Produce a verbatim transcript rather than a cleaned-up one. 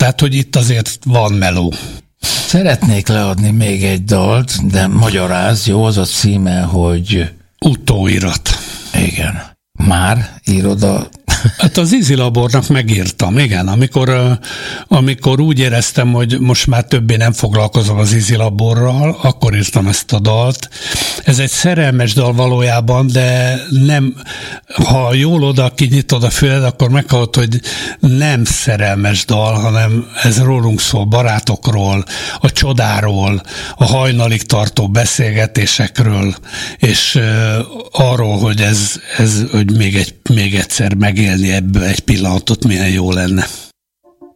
Tehát, hogy itt azért van meló. Szeretnék leadni még egy dalt, de magyaráz, jó, az a címe, hogy... Utóirat. Igen. Már írod a... Hát az Easy Labornak megírtam, igen. Amikor, amikor úgy éreztem, hogy most már többé nem foglalkozom az Easy Laborral, akkor írtam ezt a dalt. Ez egy szerelmes dal valójában, de nem, ha jól oda kinyitod a füled, akkor meghallod, hogy nem szerelmes dal, hanem ez rólunk szól, barátokról, a csodáról, a hajnalig tartó beszélgetésekről, és arról, hogy ez, ez hogy még, egy, még egyszer megélni ebből egy pillanatot, milyen jó lenne.